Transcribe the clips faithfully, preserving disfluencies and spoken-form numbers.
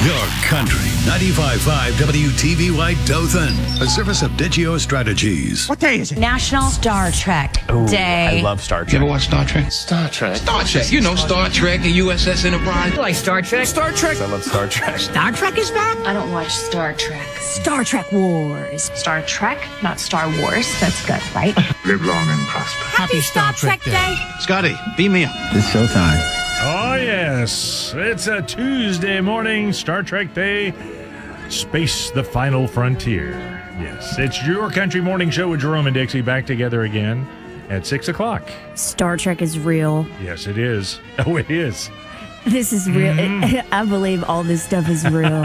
Your Country ninety-five point five W T V Y Dothan, a service of Digio Strategies. What day is it? National Star Trek Ooh, Day. I love Star Trek. You ever watch Star Trek? Star Trek. Star Trek. You know Star Trek and U S S Enterprise. You like Star Trek? Star Trek. I love Star Trek. Star Trek is back? I don't watch Star Trek. Star Trek Wars. Star Trek, not Star Wars. That's good, right? Live long and prosper. Happy Star Trek Day. Scotty, beam me up. It's showtime. Oh, yes. It's a Tuesday morning, Star Trek Day. Space, the final frontier. Yes, it's Your Country Morning Show with Jerome and Dixie back together again at six o'clock. Star Trek is real. Yes, it is. Oh, it is. This is real. Mm-hmm. I believe all this stuff is real.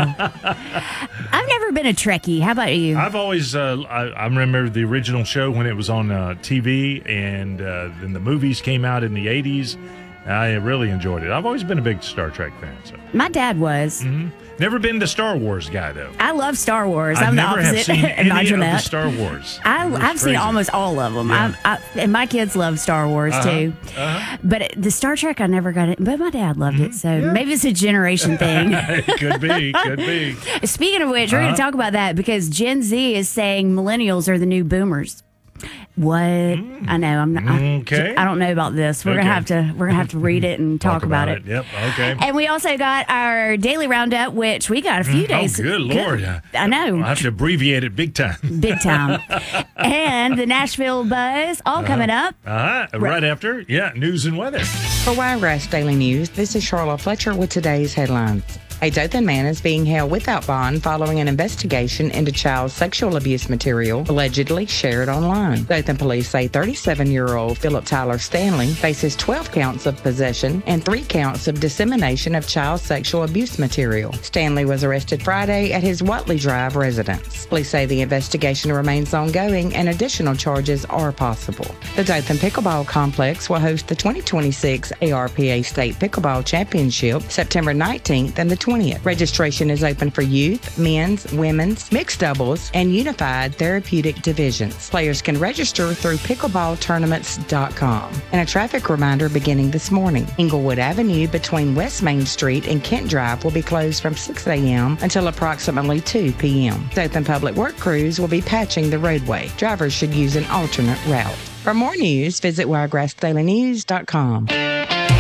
I've never been a Trekkie. How about you? I've always, uh, I, I remember the original show when it was on uh, T V, and uh, then the movies came out in the eighties. I really enjoyed it. I've always been a big Star Trek fan. So. My dad was. Mm-hmm. Never been the Star Wars guy, though. I love Star Wars. I I'm the never opposite. have seen any Imagine of the that. Star Wars. I, It was I've seen crazy. almost all of them. Yeah. I, I, and my kids love Star Wars, Uh-huh. too. Uh-huh. But it, the Star Trek, I never got it. But my dad loved it. So maybe it's a generation thing. It could be, could be. Speaking of which, we're Uh-huh. going to talk about that because Gen Z is saying millennials are the new boomers. What? I know. I'm not. I- Okay. I don't know about this. We're Okay. gonna have to. We're gonna have to read it and talk, Talk about it. Yep, okay. And we also got our daily roundup, which we got a few days. Oh, good Lord. I know. I'll have to abbreviate it big time. Big time. And the Nashville Buzz, all coming up. Uh-huh. Right after, yeah, news and weather. For Wiregrass Daily News, this is Charlotte Fletcher with today's headlines. A Dothan man is being held without bond following an investigation into child sexual abuse material allegedly shared online. Dothan police say thirty-seven-year-old Philip Tyler Stanley faces twelve counts of possession and three counts of dissemination of child sexual abuse material. Stanley was arrested Friday at his Watley Drive residence. Police say the investigation remains ongoing and additional charges are possible. The Dothan Pickleball Complex will host the twenty twenty-six A R P A State Pickleball Championship September nineteenth and the twentieth. Registration is open for youth, men's, women's, mixed doubles, and unified therapeutic divisions. Players can register through pickleball tournaments dot com. And a traffic reminder beginning this morning. Inglewood Avenue between West Main Street and Kent Drive will be closed from six a.m. until approximately two p.m. Dothan Public Work crews will be patching the roadway. Drivers should use an alternate route. For more news, visit wiregrass daily news dot com.